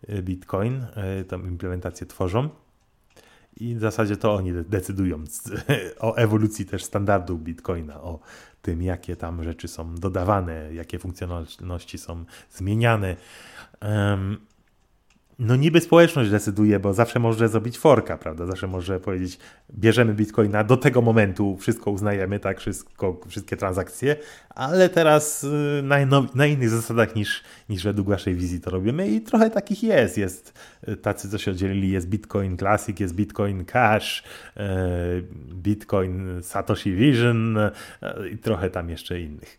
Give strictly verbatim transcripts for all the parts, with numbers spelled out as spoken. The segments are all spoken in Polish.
Bitcoin, tą implementację tworzą. I w zasadzie to oni decydują o ewolucji też standardów Bitcoina, o tym, jakie tam rzeczy są dodawane, jakie funkcjonalności są zmieniane. Um, no niby społeczność decyduje, bo zawsze może zrobić forka, prawda? Zawsze może powiedzieć, bierzemy Bitcoina, do tego momentu wszystko uznajemy, tak, wszystko, wszystkie transakcje, ale teraz na, no, na innych zasadach niż, niż według waszej wizji to robimy i trochę takich jest. Jest tacy, co się oddzielili, jest Bitcoin Classic, jest Bitcoin Cash, Bitcoin Satoshi Vision i trochę tam jeszcze innych.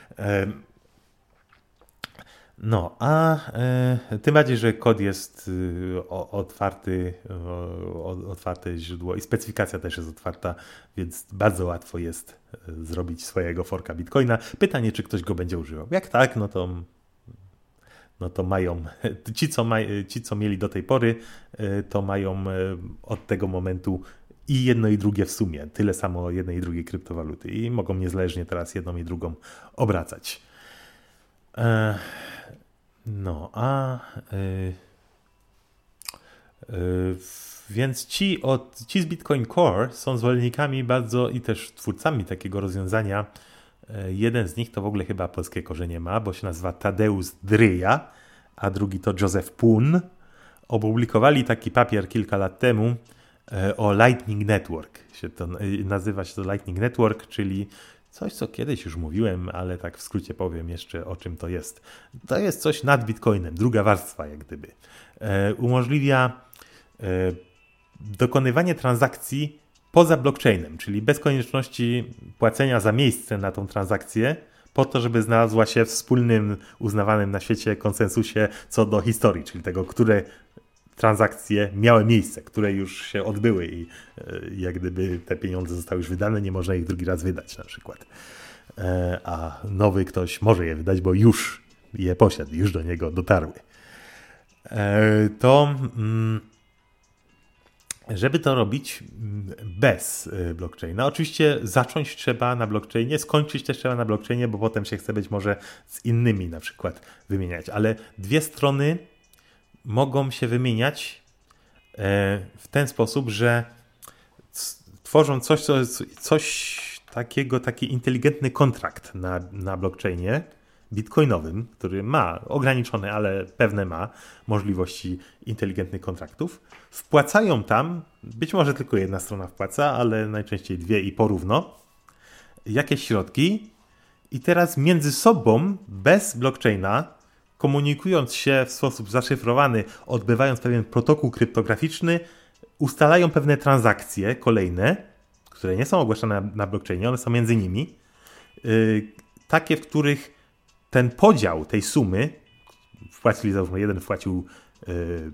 No, a y, tym bardziej, że kod jest y, o, otwarty, o, otwarte źródło i specyfikacja też jest otwarta, więc bardzo łatwo jest y, zrobić swojego forka Bitcoina. Pytanie, czy ktoś go będzie używał. Jak tak, no to, no to mają, ci co, ma, ci co mieli do tej pory, y, to mają y, od tego momentu i jedno i drugie w sumie, tyle samo jednej i drugiej kryptowaluty i mogą niezależnie teraz jedną i drugą obracać. E, no, a y, y, więc ci, od, ci z Bitcoin Core są zwolennikami bardzo i też twórcami takiego rozwiązania. E, jeden z nich to w ogóle chyba polskie korzenie ma, bo się nazywa Tadeusz Dryja, a drugi to Joseph Poon. Opublikowali taki papier kilka lat temu e, o Lightning Network. Się to, e, nazywa się to Lightning Network, czyli coś, co kiedyś już mówiłem, ale tak w skrócie powiem jeszcze, o czym to jest. To jest coś nad Bitcoinem, druga warstwa jak gdyby. E, umożliwia e, dokonywanie transakcji poza blockchainem, czyli bez konieczności płacenia za miejsce na tą transakcję, po to, żeby znalazła się w wspólnym, uznawanym na świecie konsensusie co do historii, czyli tego, które transakcje miały miejsce, które już się odbyły i jak gdyby te pieniądze zostały już wydane, nie można ich drugi raz wydać na przykład. A nowy ktoś może je wydać, bo już je posiadł, już do niego dotarły. To żeby to robić bez blockchaina, oczywiście zacząć trzeba na blockchainie, skończyć też trzeba na blockchainie, bo potem się chce być może z innymi na przykład wymieniać, ale dwie strony mogą się wymieniać w ten sposób, że tworzą coś, coś takiego, taki inteligentny kontrakt na, na blockchainie bitcoinowym, który ma ograniczone, ale pewne ma możliwości inteligentnych kontraktów. Wpłacają tam, być może tylko jedna strona wpłaca, ale najczęściej dwie i porówno, jakieś środki i teraz między sobą bez blockchaina, komunikując się w sposób zaszyfrowany, odbywając pewien protokół kryptograficzny, ustalają pewne transakcje kolejne, które nie są ogłaszane na, na blockchainie, one są między nimi, yy, takie, w których ten podział tej sumy, wpłacili załóżmy, jeden wpłacił yy,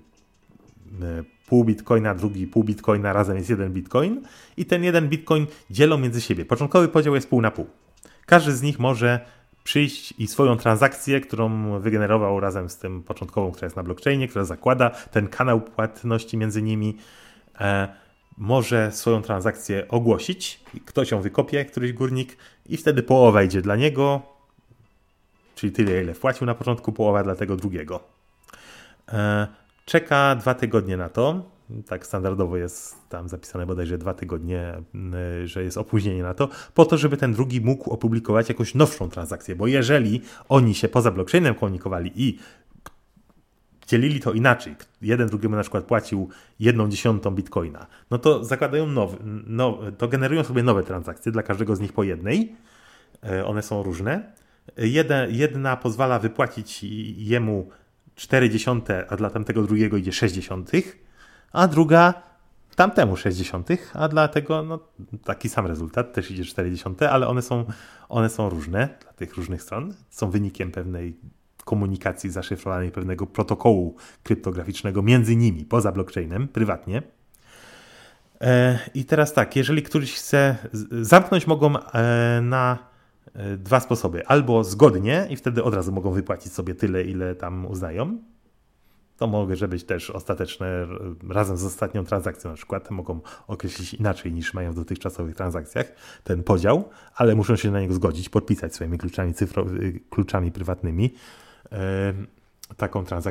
yy, pół bitcoina, drugi pół bitcoina, razem jest jeden bitcoin i ten jeden bitcoin dzielą między siebie. Początkowy podział jest pół na pół. Każdy z nich może przyjść i swoją transakcję, którą wygenerował razem z tym początkową, która jest na blockchainie, która zakłada ten kanał płatności między nimi, e, może swoją transakcję ogłosić. Ktoś ją wykopie, któryś górnik i wtedy połowa idzie dla niego, czyli tyle, ile wpłacił na początku, połowa dla tego drugiego. E, czeka dwa tygodnie na to. Tak standardowo jest tam zapisane bodajże dwa tygodnie, że jest opóźnienie na to, po to, żeby ten drugi mógł opublikować jakąś nowszą transakcję, bo jeżeli oni się poza blockchainem komunikowali i dzielili to inaczej, jeden drugiemu na przykład płacił jedną dziesiątą bitcoina, no to zakładają nowe, no, to generują sobie nowe transakcje, dla każdego z nich po jednej, one są różne. Jedna, jedna pozwala wypłacić jemu cztery dziesiąte, a dla tamtego drugiego idzie sześć dziesiątych, a druga tamtemu sześćdziesiąt, a dlatego no, taki sam rezultat, też idzie cztery dziesiąte, ale one są, one są różne dla tych różnych stron, są wynikiem pewnej komunikacji zaszyfrowanej, pewnego protokołu kryptograficznego między nimi, poza blockchainem, prywatnie. E, I teraz tak, jeżeli któryś chce, zamknąć mogą e, na e, dwa sposoby, albo zgodnie i wtedy od razu mogą wypłacić sobie tyle, ile tam uznają. To może być też ostateczne, razem z ostatnią transakcją na przykład, mogą określić inaczej niż mają w dotychczasowych transakcjach ten podział, ale muszą się na niego zgodzić, podpisać swoimi kluczami cyfrowymi, kluczami prywatnymi yy, taką transakcję.